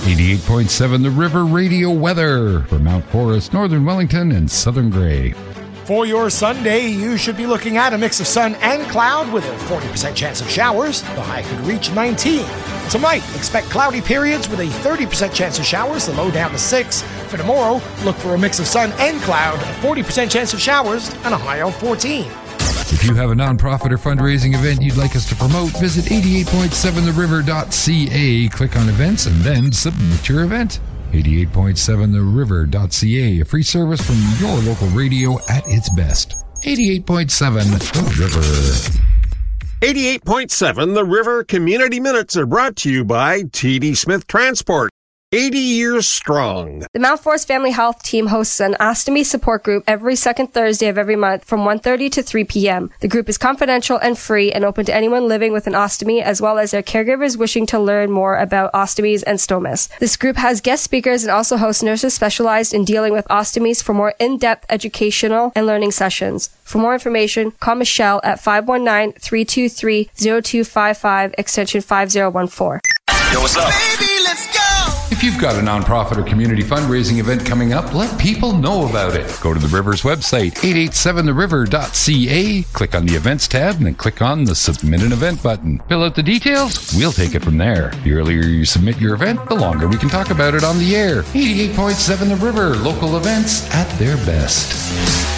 88.7 The River Radio weather for Mount Forest, Northern Wellington, and Southern Grey. For your Sunday, you should be looking at a mix of sun and cloud with a 40% chance of showers. The high could reach 19. Tonight, expect cloudy periods with a 30% chance of showers, the low down to 6. For tomorrow, look for a mix of sun and cloud, a 40% chance of showers, and a high of 14. If you have a nonprofit or fundraising event you'd like us to promote, visit 88.7theriver.ca, click on events, and then submit your event. 88.7theriver.ca, a free service from your local radio at its best. 88.7 The River. 88.7 The River Community Minutes are brought to you by TD Smith Transport. 80 years strong. The Mount Forest Family Health Team hosts an ostomy support group every second Thursday of every month from 1:30 to 3 p.m. The group is confidential and free and open to anyone living with an ostomy as well as their caregivers wishing to learn more about ostomies and stomas. This group has guest speakers and also hosts nurses specialized in dealing with ostomies for more in-depth educational and learning sessions. For more information, call Michelle at 519-323-0255, extension 5014. Yo, what's up? Baby, let's go! If you've got a nonprofit or community fundraising event coming up, let people know about it. Go to the River's website, 887theriver.ca, click on the Events tab, and then click on the Submit an Event button. Fill out the details, we'll take it from there. The earlier you submit your event, the longer we can talk about it on the air. 88.7 The River, local events at their best.